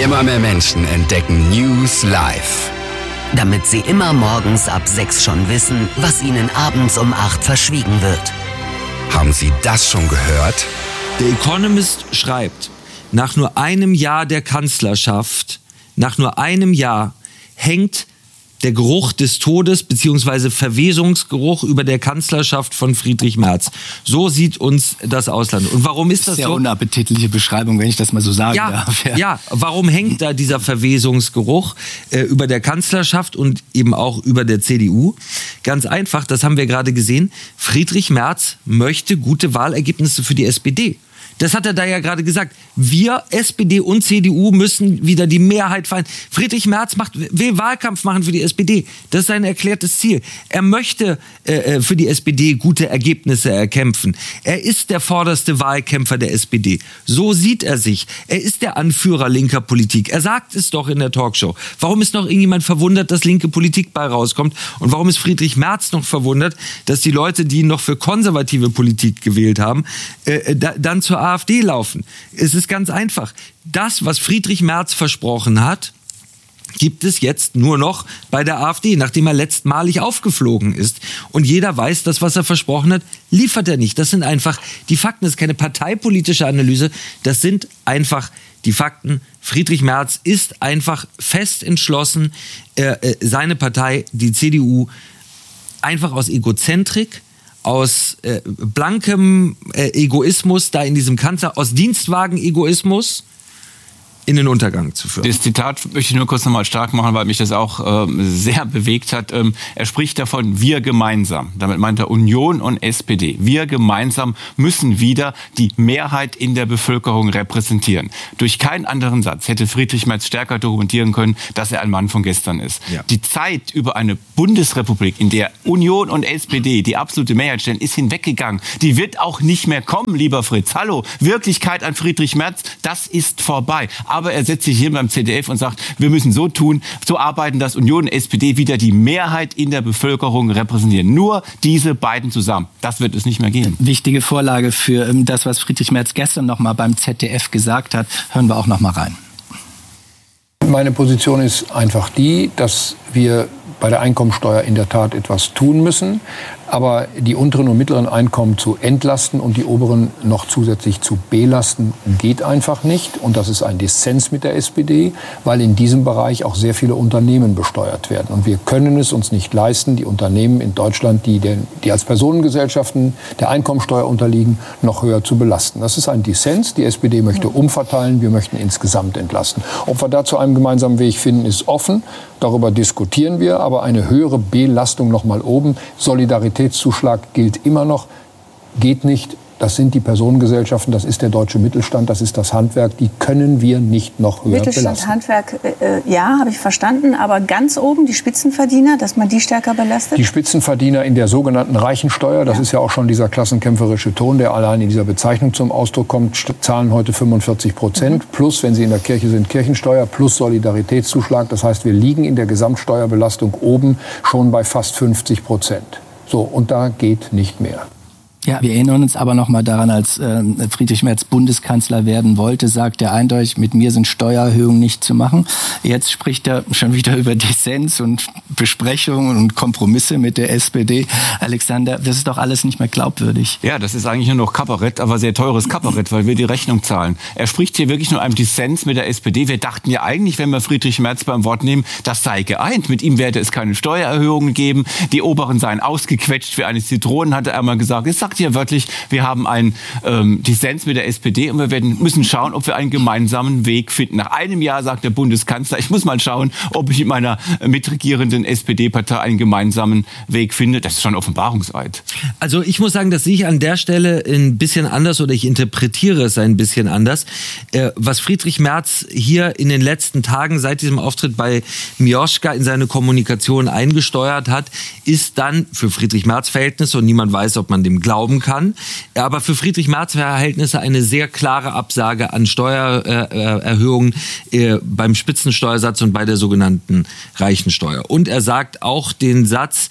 Immer mehr Menschen entdecken News live. Damit sie immer morgens ab 6 schon wissen, was ihnen abends um 8 verschwiegen wird. Haben Sie das schon gehört? Der Economist schreibt, nach nur einem Jahr der Kanzlerschaft, nach nur einem Jahr hängt der Geruch des Todes bzw. Verwesungsgeruch über der Kanzlerschaft von Friedrich Merz. So sieht uns das Ausland. Und warum ist das so? Sehr unappetitliche Beschreibung, wenn ich das mal so sagen darf. Ja, warum hängt da dieser Verwesungsgeruch über der Kanzlerschaft und eben auch über der CDU? Ganz einfach, das haben wir gerade gesehen. Friedrich Merz möchte gute Wahlergebnisse für die SPD. Das hat er da ja gerade gesagt. Wir, SPD und CDU, müssen wieder die Mehrheit feiern. Friedrich Merz will Wahlkampf machen für die SPD. Das ist sein erklärtes Ziel. Er möchte für die SPD gute Ergebnisse erkämpfen. Er ist der vorderste Wahlkämpfer der SPD. So sieht er sich. Er ist der Anführer linker Politik. Er sagt es doch in der Talkshow. Warum ist noch irgendjemand verwundert, dass linke Politik bei rauskommt? Und warum ist Friedrich Merz noch verwundert, dass die Leute, die ihn noch für konservative Politik gewählt haben, dann zur AfD laufen? Es ist ganz einfach. Das, was Friedrich Merz versprochen hat, gibt es jetzt nur noch bei der AfD, nachdem er letztmalig aufgeflogen ist. Und jeder weiß, das, was er versprochen hat, liefert er nicht. Das sind einfach die Fakten. Das ist keine parteipolitische Analyse. Das sind einfach die Fakten. Friedrich Merz ist einfach fest entschlossen, seine Partei, die CDU, einfach aus Egozentrik, aus blankem Egoismus da in diesem Kanzler, aus Dienstwagen-Egoismus in den Untergang zu führen. Das Zitat möchte ich nur kurz nochmal stark machen, weil mich das auch sehr bewegt hat. Er spricht davon, wir gemeinsam. Damit meint er Union und SPD. Wir gemeinsam müssen wieder die Mehrheit in der Bevölkerung repräsentieren. Durch keinen anderen Satz hätte Friedrich Merz stärker dokumentieren können, dass er ein Mann von gestern ist. Ja. Die Zeit über eine Bundesrepublik, in der Union und SPD die absolute Mehrheit stellen, ist hinweggegangen. Die wird auch nicht mehr kommen, lieber Fritz. Hallo, Wirklichkeit an Friedrich Merz, das ist vorbei. Aber er setzt sich hier beim ZDF und sagt, wir müssen so tun, so arbeiten, dass Union und SPD wieder die Mehrheit in der Bevölkerung repräsentieren. Nur diese beiden zusammen. Das wird es nicht mehr geben. Wichtige Vorlage für das, was Friedrich Merz gestern noch mal beim ZDF gesagt hat. Hören wir auch noch mal rein. Meine Position ist einfach die, dass wir bei der Einkommensteuer in der Tat etwas tun müssen, aber die unteren und mittleren Einkommen zu entlasten und die oberen noch zusätzlich zu belasten, geht einfach nicht. Und das ist ein Dissens mit der SPD, weil in diesem Bereich auch sehr viele Unternehmen besteuert werden. Und wir können es uns nicht leisten, die Unternehmen in Deutschland, die als Personengesellschaften der Einkommensteuer unterliegen, noch höher zu belasten. Das ist ein Dissens. Die SPD möchte umverteilen, wir möchten insgesamt entlasten. Ob wir da zu einem gemeinsamen Weg finden, ist offen. Darüber diskutieren wir, aber eine höhere Belastung noch mal oben. Solidaritätszuschlag gilt immer noch, geht nicht. Das sind die Personengesellschaften, das ist der deutsche Mittelstand, das ist das Handwerk. Die können wir nicht noch höher Mittelstand, belasten. Handwerk, ja, habe ich verstanden. Aber ganz oben die Spitzenverdiener, dass man die stärker belastet? Die Spitzenverdiener in der sogenannten Reichensteuer, das ist ja auch schon dieser klassenkämpferische Ton, der allein in dieser Bezeichnung zum Ausdruck kommt, zahlen heute 45%. Plus, wenn sie in der Kirche sind, Kirchensteuer plus Solidaritätszuschlag. Das heißt, wir liegen in der Gesamtsteuerbelastung oben schon bei fast 50%. So, und da geht nicht mehr. Ja, wir erinnern uns aber noch mal daran, als Friedrich Merz Bundeskanzler werden wollte, sagt er eindeutig, mit mir sind Steuererhöhungen nicht zu machen. Jetzt spricht er schon wieder über Dissens und Besprechungen und Kompromisse mit der SPD. Alexander, das ist doch alles nicht mehr glaubwürdig. Ja, das ist eigentlich nur noch Kabarett, aber sehr teures Kabarett, weil wir die Rechnung zahlen. Er spricht hier wirklich nur einem Dissens mit der SPD. Wir dachten ja eigentlich, wenn wir Friedrich Merz beim Wort nehmen, das sei geeint. Mit ihm werde es keine Steuererhöhungen geben. Die Oberen seien ausgequetscht wie eine Zitrone, hatte er einmal gesagt. Es sagt hier wörtlich, wir haben einen Dissens mit der SPD und wir müssen schauen, ob wir einen gemeinsamen Weg finden. Nach einem Jahr sagt der Bundeskanzler, ich muss mal schauen, ob ich mit meiner mitregierenden SPD-Partei einen gemeinsamen Weg finde. Das ist schon ein Offenbarungseid. Also ich muss sagen, das sehe ich an der Stelle ein bisschen anders oder ich interpretiere es ein bisschen anders. Was Friedrich Merz hier in den letzten Tagen seit diesem Auftritt bei Mioschka in seine Kommunikation eingesteuert hat, ist dann für Friedrich Merz Verhältnisse, und niemand weiß, ob man dem glaubt glauben kann. Aber für Friedrich Merz-Verhältnisse eine sehr klare Absage an Steuererhöhungen beim Spitzensteuersatz und bei der sogenannten Reichensteuer. Und er sagt auch den Satz,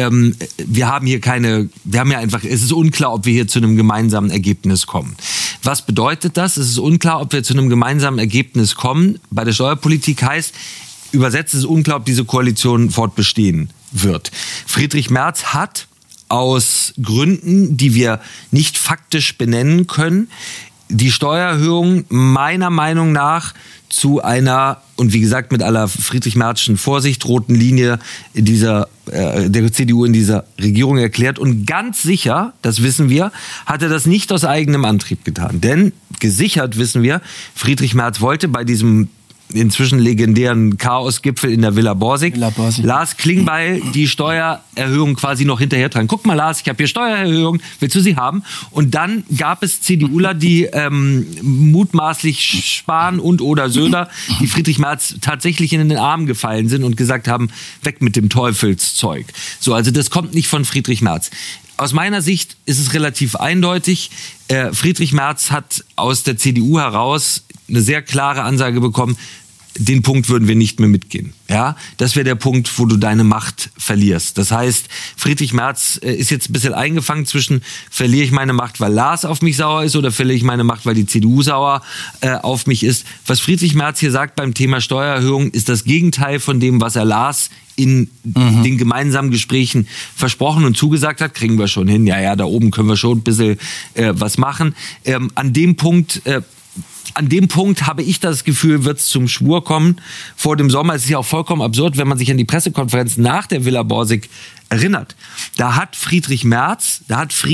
es ist unklar, ob wir hier zu einem gemeinsamen Ergebnis kommen. Was bedeutet das? Es ist unklar, ob wir zu einem gemeinsamen Ergebnis kommen. Bei der Steuerpolitik heißt, übersetzt ist unklar, ob diese Koalition fortbestehen wird. Friedrich Merz hat aus Gründen, die wir nicht faktisch benennen können, die Steuererhöhung meiner Meinung nach zu einer, und wie gesagt mit aller Friedrich-Merzschen Vorsicht, roten Linie der CDU in dieser Regierung erklärt. Und ganz sicher, das wissen wir, hat er das nicht aus eigenem Antrieb getan. Denn gesichert wissen wir, Friedrich Merz wollte bei diesem inzwischen legendären Chaosgipfel in der Villa Borsig. Lars Klingbeil die Steuererhöhung quasi noch hinterher tragen. Guck mal, Lars, ich habe hier Steuererhöhung, willst du sie haben? Und dann gab es CDUler, die mutmaßlich Spahn und oder Söder, die Friedrich Merz tatsächlich in den Arm gefallen sind und gesagt haben, weg mit dem Teufelszeug. So, also das kommt nicht von Friedrich Merz. Aus meiner Sicht ist es relativ eindeutig. Friedrich Merz hat aus der CDU heraus eine sehr klare Ansage bekommen, den Punkt würden wir nicht mehr mitgehen. Ja, das wäre der Punkt, wo du deine Macht verlierst. Das heißt, Friedrich Merz ist jetzt ein bisschen eingefangen zwischen, verliere ich meine Macht, weil Lars auf mich sauer ist, oder verliere ich meine Macht, weil die CDU sauer auf mich ist. Was Friedrich Merz hier sagt beim Thema Steuererhöhung, ist das Gegenteil von dem, was er Lars in den gemeinsamen Gesprächen versprochen und zugesagt hat. Kriegen wir schon hin. Ja, da oben können wir schon ein bisschen was machen. An dem Punkt habe ich das Gefühl, wird es zum Schwur kommen vor dem Sommer. Es ist ja auch vollkommen absurd, wenn man sich an die Pressekonferenz nach der Villa Borsig erinnert. Da hat Friedrich Merz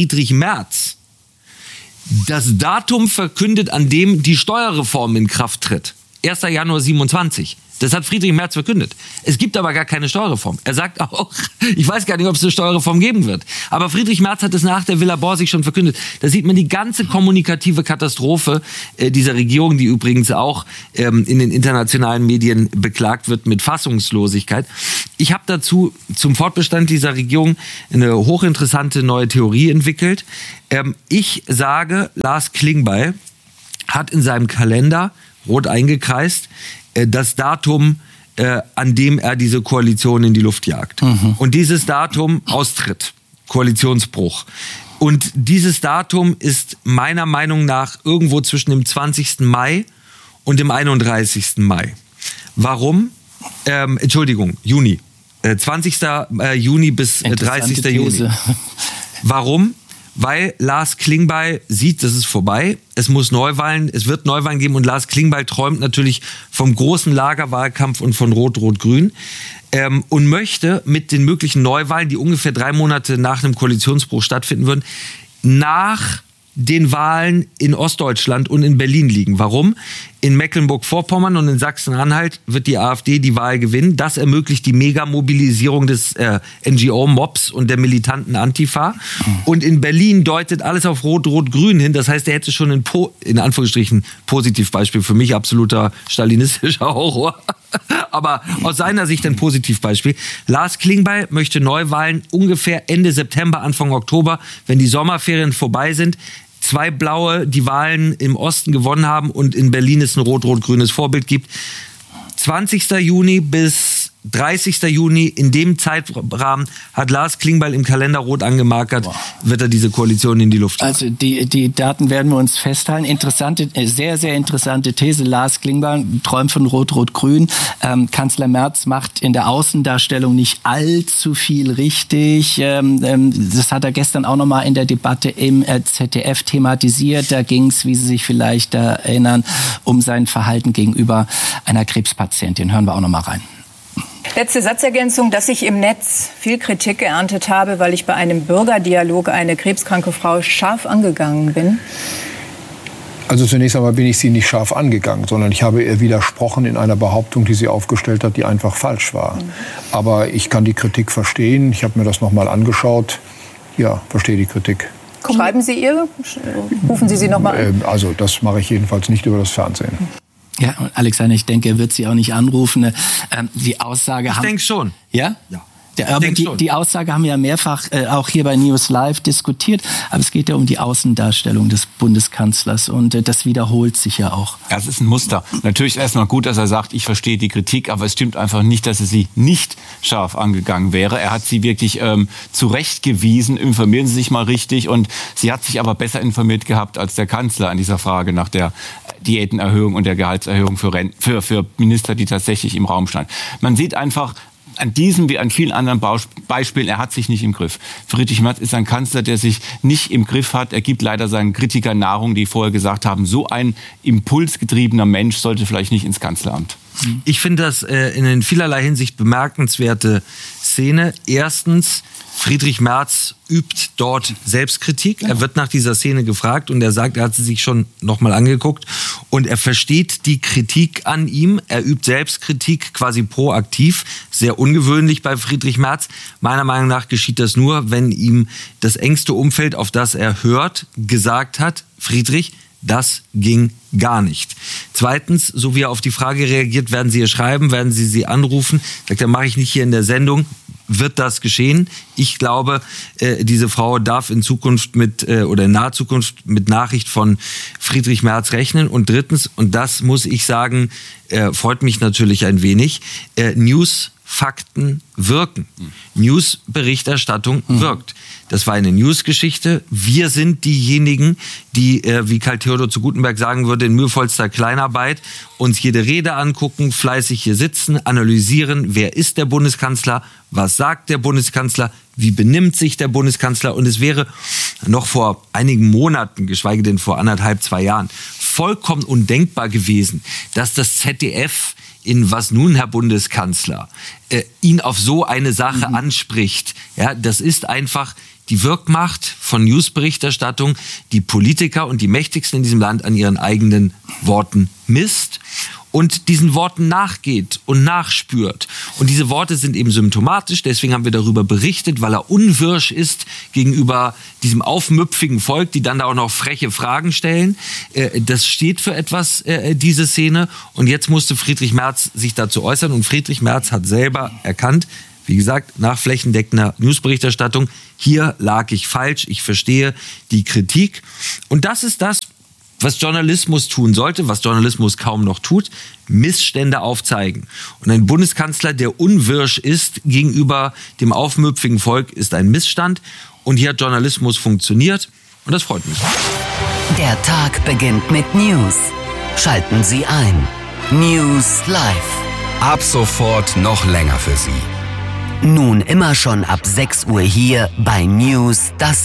das Datum verkündet, an dem die Steuerreform in Kraft tritt. 1. Januar 27. Das hat Friedrich Merz verkündet. Es gibt aber gar keine Steuerreform. Er sagt auch, ich weiß gar nicht, ob es eine Steuerreform geben wird. Aber Friedrich Merz hat es nach der Villa Borsig schon verkündet. Da sieht man die ganze kommunikative Katastrophe dieser Regierung, die übrigens auch in den internationalen Medien beklagt wird mit Fassungslosigkeit. Ich habe dazu zum Fortbestand dieser Regierung eine hochinteressante neue Theorie entwickelt. Ich sage, Lars Klingbeil hat in seinem Kalender, rot eingekreist, das Datum, an dem er diese Koalition in die Luft jagt. Und dieses Datum Austritt, Koalitionsbruch. Und dieses Datum ist meiner Meinung nach irgendwo zwischen dem 20. Mai und dem 31. Mai. Warum? Juni. 20. Juni bis 30. Juni. Warum? Weil Lars Klingbeil sieht, das ist vorbei, es wird Neuwahlen geben, und Lars Klingbeil träumt natürlich vom großen Lagerwahlkampf und von Rot-Rot-Grün und möchte mit den möglichen Neuwahlen, die ungefähr 3 Monate nach einem Koalitionsbruch stattfinden würden, nach den Wahlen in Ostdeutschland und in Berlin liegen. Warum? In Mecklenburg-Vorpommern und in Sachsen-Anhalt wird die AfD die Wahl gewinnen. Das ermöglicht die Megamobilisierung des NGO-Mobs und der militanten Antifa. Und in Berlin deutet alles auf Rot-Rot-Grün hin. Das heißt, er hätte schon in Anführungsstrichen Positivbeispiel, für mich absoluter stalinistischer Horror, aber aus seiner Sicht ein Positivbeispiel. Lars Klingbeil möchte Neuwahlen ungefähr Ende September, Anfang Oktober, wenn die Sommerferien vorbei sind. 2 Blaue die Wahlen im Osten gewonnen haben und in Berlin es ein rot-rot-grünes Vorbild gibt. 20. Juni bis 30. Juni, in dem Zeitrahmen hat Lars Klingbeil im Kalender rot angemarkert, wird er diese Koalition in die Luft jagen. Also die Daten werden wir uns festhalten. Sehr, sehr interessante These. Lars Klingbeil träumt von Rot-Rot-Grün. Kanzler Merz macht in der Außendarstellung nicht allzu viel richtig. Das hat er gestern auch nochmal in der Debatte im ZDF thematisiert. Da ging es, wie Sie sich vielleicht erinnern, um sein Verhalten gegenüber einer Krebspatientin. Hören wir auch nochmal rein. Letzte Satzergänzung, dass ich im Netz viel Kritik geerntet habe, weil ich bei einem Bürgerdialog eine krebskranke Frau scharf angegangen bin. Also zunächst einmal bin ich sie nicht scharf angegangen, sondern ich habe ihr widersprochen in einer Behauptung, die sie aufgestellt hat, die einfach falsch war. Aber ich kann die Kritik verstehen. Ich habe mir das nochmal angeschaut. Ja, verstehe die Kritik. Schreiben Sie ihr? Rufen Sie nochmal an? Also das mache ich jedenfalls nicht über das Fernsehen. Ja, Alexander, ich denke, er wird Sie auch nicht anrufen. Die Aussage Ich denke schon. Ja? Ja. Aber die Aussage haben wir ja mehrfach auch hier bei News Live diskutiert. Aber es geht ja um die Außendarstellung des Bundeskanzlers und das wiederholt sich ja auch. Ja, es ist ein Muster. Natürlich ist erstmal gut, dass er sagt, ich verstehe die Kritik, aber es stimmt einfach nicht, dass er sie nicht scharf angegangen wäre. Er hat sie wirklich zurechtgewiesen, informieren Sie sich mal richtig, und sie hat sich aber besser informiert gehabt als der Kanzler an dieser Frage nach der Diätenerhöhung und der Gehaltserhöhung für Minister, die tatsächlich im Raum standen. Man sieht einfach, an diesem wie an vielen anderen Beispielen, er hat sich nicht im Griff. Friedrich Merz ist ein Kanzler, der sich nicht im Griff hat. Er gibt leider seinen Kritikern Nahrung, die vorher gesagt haben, so ein impulsgetriebener Mensch sollte vielleicht nicht ins Kanzleramt. Ich finde das in vielerlei Hinsicht bemerkenswerte Szene. Erstens, Friedrich Merz übt dort Selbstkritik. Er wird nach dieser Szene gefragt und er sagt, er hat sie sich schon nochmal angeguckt und er versteht die Kritik an ihm. Er übt Selbstkritik quasi proaktiv. Sehr ungewöhnlich bei Friedrich Merz. Meiner Meinung nach geschieht das nur, wenn ihm das engste Umfeld, auf das er hört, gesagt hat, Friedrich, das ging gar nicht. Zweitens, so wie er auf die Frage reagiert, werden Sie ihr schreiben, werden Sie sie anrufen? Sagt er, mache ich nicht hier in der Sendung. Wird das geschehen? Ich glaube, diese Frau darf in Zukunft oder in naher Zukunft mit Nachricht von Friedrich Merz rechnen. Und drittens, und das muss ich sagen, freut mich natürlich ein wenig, News-Fakten wirken. News-Berichterstattung wirkt. Das war eine News-Geschichte. Wir sind diejenigen, die, wie Karl Theodor zu Gutenberg sagen würde, in mühevollster Kleinarbeit uns jede Rede angucken, fleißig hier sitzen, analysieren, wer ist der Bundeskanzler, was sagt der Bundeskanzler, wie benimmt sich der Bundeskanzler. Und es wäre noch vor einigen Monaten, geschweige denn vor 1,5, 2 Jahren, vollkommen undenkbar gewesen, dass das ZDF in Was nun, Herr Bundeskanzler, ihn auf so eine Sache anspricht. Ja, das ist einfach die Wirkmacht von Newsberichterstattung, die Politiker und die Mächtigsten in diesem Land an ihren eigenen Worten misst und diesen Worten nachgeht und nachspürt. Und diese Worte sind eben symptomatisch, deswegen haben wir darüber berichtet, weil er unwirsch ist gegenüber diesem aufmüpfigen Volk, die dann da auch noch freche Fragen stellen. Das steht für etwas, diese Szene. Und jetzt musste Friedrich Merz sich dazu äußern. Und Friedrich Merz hat selber erkannt, wie gesagt, nach flächendeckender Newsberichterstattung, hier lag ich falsch, ich verstehe die Kritik. Und das ist das, was Journalismus tun sollte, was Journalismus kaum noch tut, Missstände aufzeigen. Und ein Bundeskanzler, der unwirsch ist gegenüber dem aufmüpfigen Volk, ist ein Missstand. Und hier hat Journalismus funktioniert und das freut mich. Der Tag beginnt mit News. Schalten Sie ein. News Live. Ab sofort noch länger für Sie. Nun immer schon ab 6 Uhr hier bei News, das